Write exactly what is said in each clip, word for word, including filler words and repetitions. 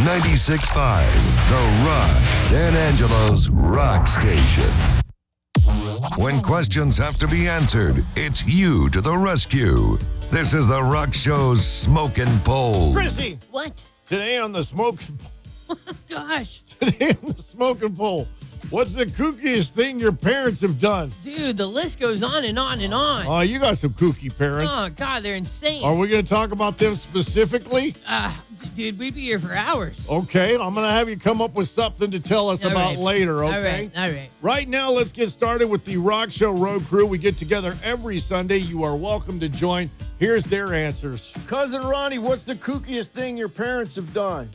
ninety-six point five, The Rock, San Angelo's rock station. When questions have to be answered, it's you to the rescue. This is The Rock Show's Smoking Poll. Chrissy, What? today on the smoke, Gosh. today on the smoking poll, what's the kookiest thing your parents have done? Dude, the list goes on and on and on. Oh, you got some kooky parents. Oh, God, they're insane. Are we going to talk about them specifically? Uh, dude, we'd be here for hours. Okay, I'm going to have you come up with something to tell us All about right. later, okay? All right, all right. Right now, let's get started with the Rock Show Road Crew. We get together every Sunday. You are welcome to join. Here's their answers. Cousin Ronnie, what's the kookiest thing your parents have done?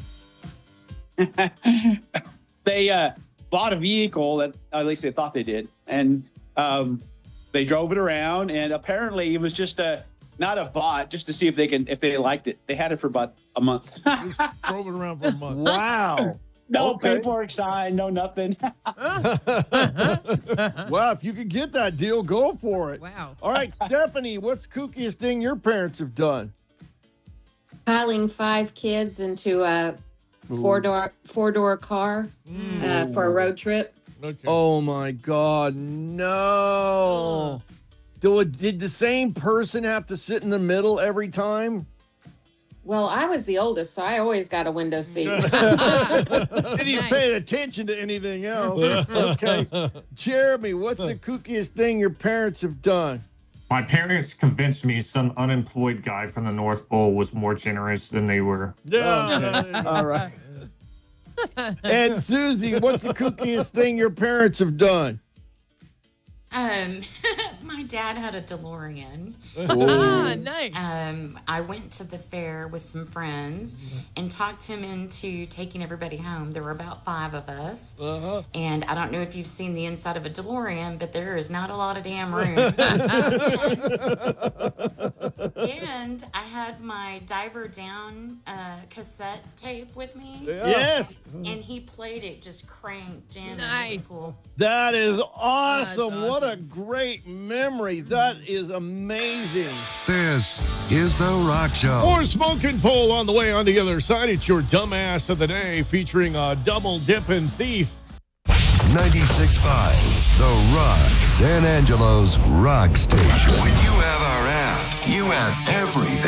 they uh, bought a vehicle that, at least they thought they did, and um, they drove it around. And apparently, it was just a not a bot, just to see if they can if they liked it. They had it for about a month. Just drove it around for a month. Wow. No Okay. paperwork signed, no nothing. Well, if you could get that deal, go for it. Wow. All right, Stephanie, what's the kookiest thing your parents have done? Piling five kids into a four door four door car uh, for a road trip. Okay. Oh my God, no! Do it, did the same person have to sit in the middle every time? Well, I was the oldest, so I always got a window seat. Didn't even Nice. pay attention to anything else. Okay, Jeremy, what's the kookiest thing your parents have done? My parents convinced me some unemployed guy from the North Pole was more generous than they were. Yeah. All right. And Susie, what's the kookiest thing your parents have done? Um, my dad had a DeLorean. Ah, nice. Um, I went to the fair with some friends and talked him into taking everybody home. There were about five of us. Uh-huh. And I don't know if you've seen the inside of a DeLorean, but there is not a lot of damn room. And I had my Diver Down uh, cassette tape with me. Yes. And he played it just cranked in. It was Nice. cool. That is awesome. That's What a awesome. great memory. That is amazing. This is The Rock Show. More smoking poll on the way on the other side. It's your dumbass of the day featuring a double dipping thief. ninety-six point five, The Rock, San Angelo's rock station. When you have our app, you have everything.